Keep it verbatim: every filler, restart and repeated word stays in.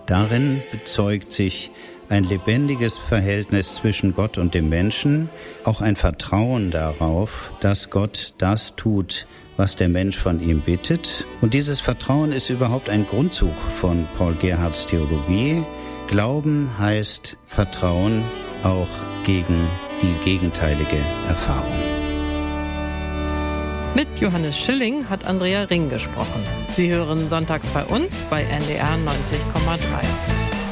Darin bezeugt sich ein lebendiges Verhältnis zwischen Gott und dem Menschen, auch ein Vertrauen darauf, dass Gott das tut, was der Mensch von ihm bittet. Und dieses Vertrauen ist überhaupt ein Grundzug von Paul Gerhardts Theologie. Glauben heißt Vertrauen auch gegen die gegenteilige Erfahrung. Mit Johannes Schilling hat Andrea Ring gesprochen. Sie hören sonntags bei uns bei N D R neunzig Komma drei.